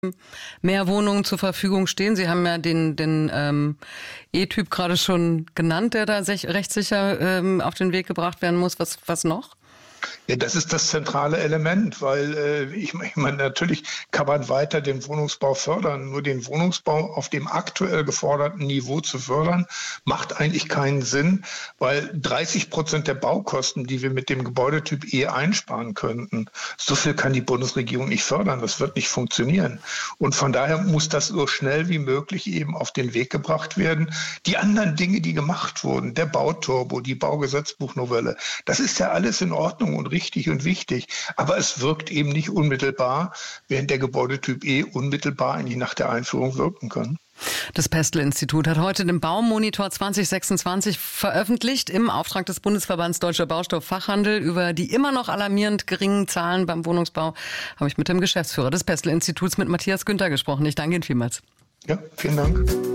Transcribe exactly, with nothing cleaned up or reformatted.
mehr Wohnungen zur Verfügung stehen. Sie haben ja den, den ähm, E-Typ gerade schon genannt, der da sech, rechtssicher ähm, auf den Weg gebracht werden muss. Was, was noch? Ja, das ist das zentrale Element, weil äh, ich, ich meine, natürlich kann man weiter den Wohnungsbau fördern. Nur den Wohnungsbau auf dem aktuell geforderten Niveau zu fördern, macht eigentlich keinen Sinn, weil dreißig Prozent der Baukosten, die wir mit dem Gebäudetyp E einsparen könnten, so viel kann die Bundesregierung nicht fördern. Das wird nicht funktionieren. Und von daher muss das so schnell wie möglich eben auf den Weg gebracht werden. Die anderen Dinge, die gemacht wurden, der Bauturbo, die Baugesetzbuchnovelle, das ist ja alles in Ordnung und richtig und wichtig. Aber es wirkt eben nicht unmittelbar, während der Gebäudetyp E unmittelbar eigentlich nach der Einführung wirken kann. Das Pestel-Institut hat heute den Baumonitor zwanzig sechsundzwanzig veröffentlicht im Auftrag des Bundesverbands Deutscher Baustofffachhandel. Über die immer noch alarmierend geringen Zahlen beim Wohnungsbau habe ich mit dem Geschäftsführer des Pestel-Instituts, mit Matthias Günther, gesprochen. Ich danke Ihnen vielmals. Ja, vielen Dank.